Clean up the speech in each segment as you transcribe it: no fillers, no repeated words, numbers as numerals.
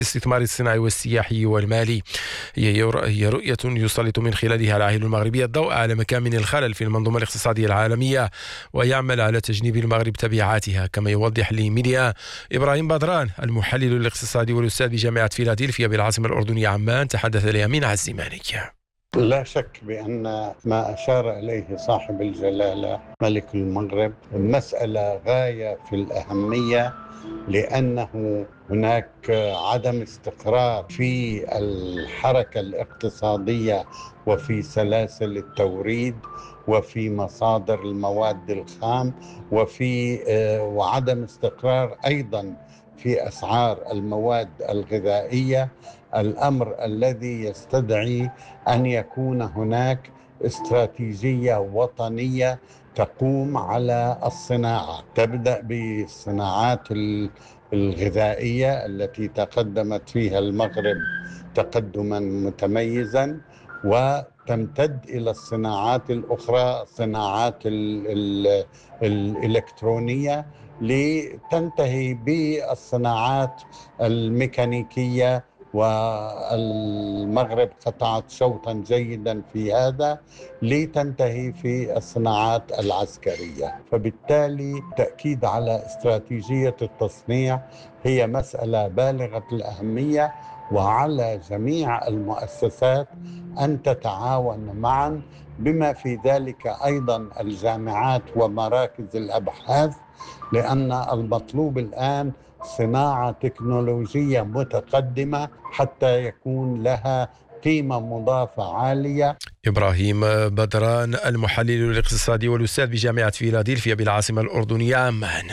الاستثمار الصناعي والسياحي والمالي. هي رؤية يسلط من خلالها العاهل المغربي الضوء على مكامن الخلل في المنظومة الاقتصادية العالمية ويعمل على تجنيب المغرب تبعاتها، كما يوضح لميديا إبراهيم بدران المحلل الاقتصادي والأستاذ بجامعة فيلادلفيا بالعاصمة الأردنية عمان، تحدث لأمين عزيماني. لا شك بأن ما أشار إليه صاحب الجلالة ملك المغرب مسألة غاية في الأهمية، لأنه هناك عدم استقرار في الحركة الاقتصادية وفي سلاسل التوريد وفي مصادر المواد الخام وعدم استقرار أيضا في أسعار المواد الغذائية، الأمر الذي يستدعي أن يكون هناك استراتيجية وطنية تقوم على الصناعة، تبدأ بالصناعات الغذائية التي تقدمت فيها المغرب تقدما متميزا، وتمتد إلى الصناعات الأخرى، الصناعات الإلكترونية، لتنتهي بالصناعات الميكانيكية، والمغرب قطعت شوطا جيدا في هذا لتنتهي في الصناعات العسكرية. فبالتالي تأكيد على استراتيجية التصنيع هي مسألة بالغة الأهمية، وعلى جميع المؤسسات أن تتعاون معا، بما في ذلك أيضا الجامعات ومراكز الأبحاث، لأن المطلوب الآن صناعة تكنولوجية متقدمة حتى يكون لها قيمة مضافة عالية. إبراهيم بدران المحلل الاقتصادي والأستاذ بجامعة فيلادلفيا بالعاصمة الأردنية عمان.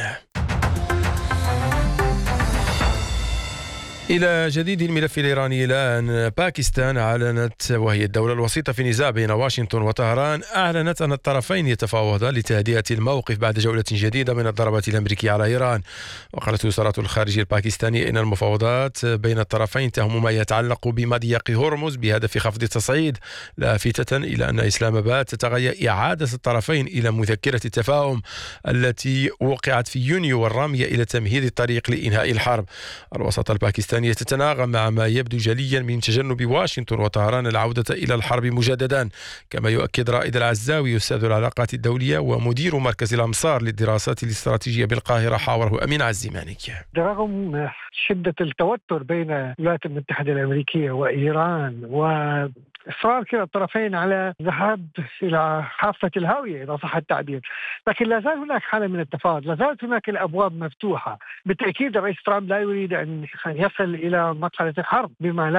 إلى جديد الملف الإيراني الآن. باكستان أعلنت، وهي الدولة الوسيطة في النزاع بين واشنطن وطهران، أعلنت أن الطرفين يتفاوضان لتهدئة الموقف بعد جولة جديدة من الضربات الأمريكية على إيران. وقالت وزارة الخارجية الباكستانية إن المفاوضات بين الطرفين تهم ما يتعلق بمضيق هرمز بهدف خفض التصعيد، لافتة إلى أن إسلام آباد تتغير إعادة الطرفين إلى مذكرة التفاهم التي وقعت في يونيو والرامية إلى تمهيد الطريق لإنهاء الحرب. الوساطة الباكستانية تتناغم مع ما يبدو جليا من تجنب واشنطن وطهران العودة إلى الحرب مجددا، كما يؤكد رائد العزاوي أستاذ العلاقات الدولية ومدير مركز الأمصار للدراسات الاستراتيجية بالقاهرة حاوره أمين عزيماني. رغم شدة التوتر بين الولايات المتحدة الأمريكية وإيران وإصرار كلا الطرفين على الذهاب إلى حافة الهاوية إذا صح التعبير، لكن لا زال هناك حالة من التفاوض، لا زالت هناك الأبواب مفتوحة. بالتأكيد الرئيس ترامب لا يريد أن يصل إلى مرحلة الحرب بما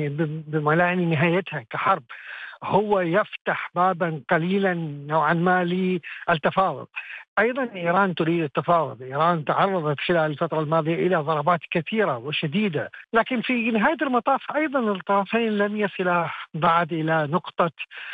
لا يعني نهايتها كحرب. هو يفتح بابا قليلا نوعا ما للتفاوض. أيضا إيران تريد التفاوض. إيران تعرضت خلال الفترة الماضية إلى ضربات كثيرة وشديدة، لكن في نهاية المطاف أيضا الطرفين لم يصلا بعد إلى نقطة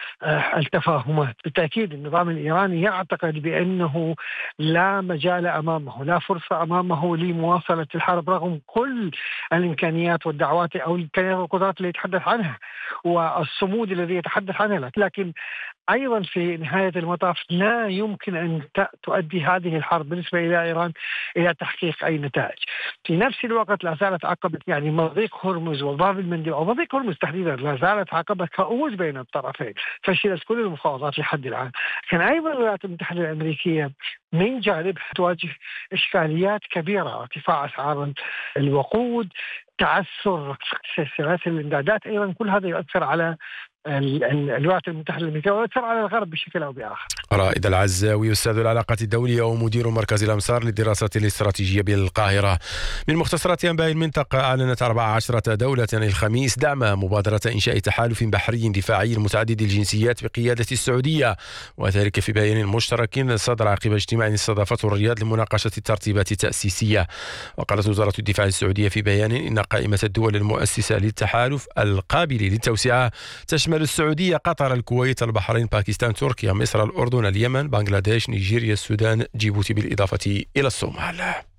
التفاهمات. بالتأكيد النظام الإيراني يعتقد بأنه لا مجال أمامه، لا فرصة أمامه لمواصلة الحرب رغم كل الإمكانيات والدعوات أو الإمكانيات والقدرات اللي يتحدث عنها والصمود الذي يتحدث عنها، لكن أيضا في نهاية المطاف لا يمكن أن تؤدي هذه الحرب بالنسبة إلى إيران إلى تحقيق أي نتائج. في نفس الوقت لا زالت عقبة مضيق هرمز وباب المندب، أو مضيق هرمز تحديدا، لا زالت عقبة كؤوس بين الطرفين، فشلت كل المفاوضات لحد الآن. كان أيضا الولايات المتحدة الأمريكية من جانبها تواجه إشكاليات كبيرة، ارتفاع أسعار الوقود، تعثر سلاسل الإمدادات، أيضا كل هذا يؤثر على الولايات المتحدة الأمريكية ويؤثر على الغرب بشكل أو بآخر. رائد العزاوي أستاذ العلاقات الدولية ومدير مركز الأمصار للدراسات الاستراتيجية بالقاهرة. من مختصرات أنباء المنطقة، أعلنت 14 دولة الخميس دعم مبادرة إنشاء تحالف بحري دفاعي متعدد الجنسيات بقيادة السعودية، وذلك في بيان مشترك صدر عقب اجتماع استضافته الرياض لمناقشة الترتيبات التأسيسية. وقالت وزارة الدفاع السعودية في بيان إن قائمة الدول المؤسسة للتحالف القابل للتوسعة تشمل السعودية، قطر، الكويت، البحرين، باكستان، تركيا، مصر، الأردن، اليمن، بنغلاديش، نيجيريا، السودان، جيبوتي، بالإضافة إلى الصومال.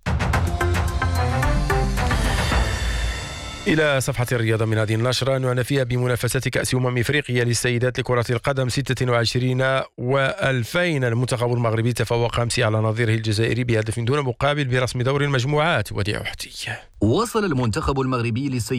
إلى صفحة الرياضة من هذه النشرة، نعنى فيها بمنافسة كأس إفريقيا للسيدات لكرة القدم 26 و2000. المنتخب المغربي تفوق أمس على نظيره الجزائري بهدف دون مقابل برسم دور المجموعات. وديع أحتي. وصل المنتخب المغربي